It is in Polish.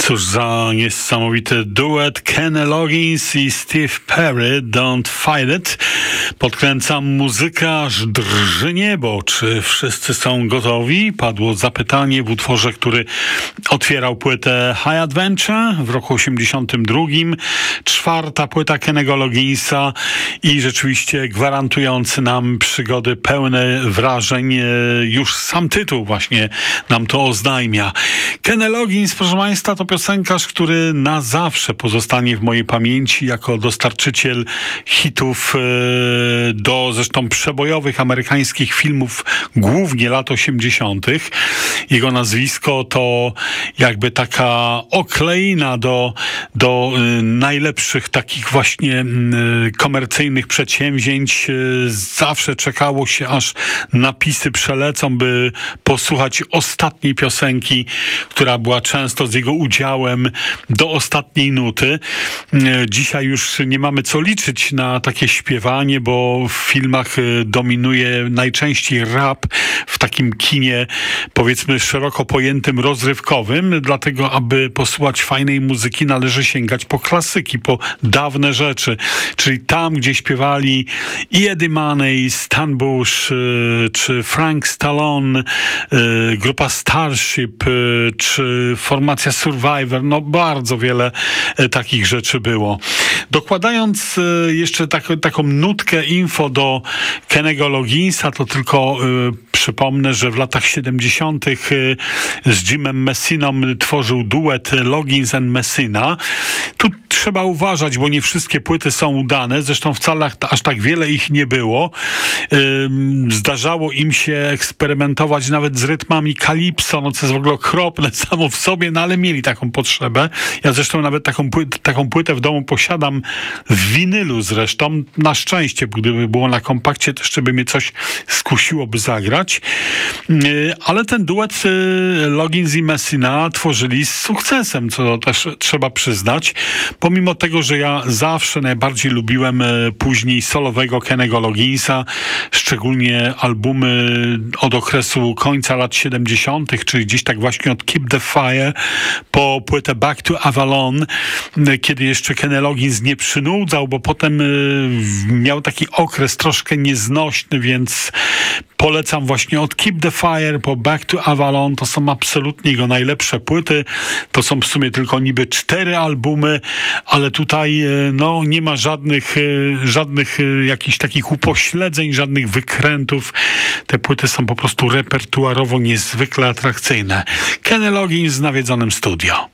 Cóż za niesamowity duet. Kenny Loggins i Steve Perry, Don't Fight It. Podkręcam muzykę, aż drży niebo. Czy wszyscy są gotowi? Padło zapytanie w utworze, który otwierał płytę High Adventure w roku 82. Czwarta płyta Kennego Logginsa i rzeczywiście gwarantujący nam przygody pełne wrażeń. Już sam tytuł właśnie nam to oznajmia. Kenny Loggins, proszę Państwa, to piosenkarz, który na zawsze pozostanie w mojej pamięci jako dostarczyciel hitów do zresztą przebojowych amerykańskich filmów, głównie lat 80. Jego nazwisko to jakby taka okleina do najlepszych takich właśnie komercyjnych przedsięwzięć. Zawsze czekało się, aż napisy przelecą, by posłuchać ostatniej piosenki, która była często z jego udziałem do ostatniej nuty. Dzisiaj już nie mamy co liczyć na takie śpiewanie, bo w filmach dominuje najczęściej rap w takim kinie, powiedzmy, szeroko pojętym, rozrywkowym. Dlatego, aby posłuchać fajnej muzyki, należy sięgać po klasyki, po dawne rzeczy. Czyli tam, gdzie śpiewali i Eddie Money, Stan Bush, czy Frank Stallone, grupa Starship, czy formacja Survivor. No bardzo wiele takich rzeczy było. Dokładając jeszcze taką nutkę info do Kennego Logginsa, to tylko przypomnę, że w latach 70. z Jimem Messiną tworzył duet Loggins and Messina. Tu trzeba uważać, bo nie wszystkie płyty są udane. Zresztą wcale aż tak wiele ich nie było. Zdarzało im się eksperymentować nawet z rytmami calypso, no co jest w ogóle okropne samo w sobie, no ale mieli taką potrzebę. Ja zresztą nawet taką płytę w domu posiadam w winylu zresztą. Na szczęście, gdyby było na kompakcie, to jeszcze by mnie coś skusiłoby zagrać. Ale ten duet Loggins i Messina tworzyli z sukcesem, co też trzeba przyznać. Pomimo tego, że ja zawsze najbardziej lubiłem później solowego Kennego Logginsa, szczególnie albumy od okresu końca lat 70., czyli gdzieś tak właśnie od Keep the Fire po płytę Back to Avalon, kiedy jeszcze Kenny Loggins nie przynudzał, bo potem miał taki okres troszkę nieznośny, więc polecam właśnie od Keep the Fire po Back to Avalon. To są absolutnie jego najlepsze płyty. To są w sumie tylko niby 4 albumy, ale tutaj no, nie ma żadnych jakichś takich upośledzeń, żadnych wykrętów. Te płyty są po prostu repertuarowo niezwykle atrakcyjne. Kenny Loggins w nawiedzonym studio.